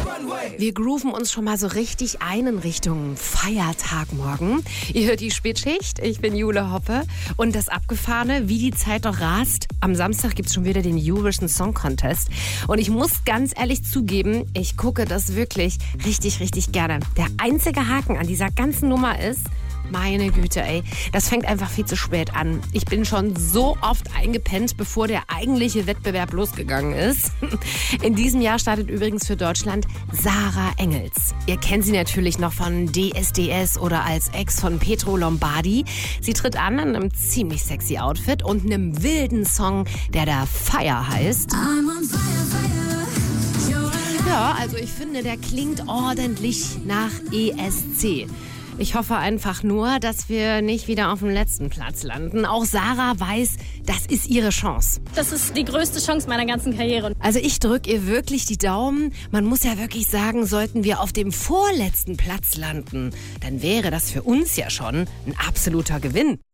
Wir grooven uns schon mal so richtig ein in Richtung Feiertag morgen. Ihr hört die Spätschicht, ich bin Jule Hoppe. Und das Abgefahrene, wie die Zeit doch rast. Am Samstag gibt's schon wieder den Eurovision Song Contest. Und ich muss ganz ehrlich zugeben, ich gucke das wirklich richtig, richtig gerne. Der einzige Haken an dieser ganzen Nummer ist, meine Güte, ey, das fängt einfach viel zu spät an. Ich bin schon so oft eingepennt, bevor der eigentliche Wettbewerb losgegangen ist. In diesem Jahr startet übrigens für Deutschland Sarah Engels. Ihr kennt sie natürlich noch von DSDS oder als Ex von Pietro Lombardi. Sie tritt an in einem ziemlich sexy Outfit und einem wilden Song, der da Fire heißt. Ja, also ich finde, der klingt ordentlich nach ESC. Ich hoffe einfach nur, dass wir nicht wieder auf dem letzten Platz landen. Auch Sarah weiß, das ist ihre Chance. Das ist die größte Chance meiner ganzen Karriere. Also ich drücke ihr wirklich die Daumen. Man muss ja wirklich sagen, sollten wir auf dem vorletzten Platz landen, dann wäre das für uns ja schon ein absoluter Gewinn.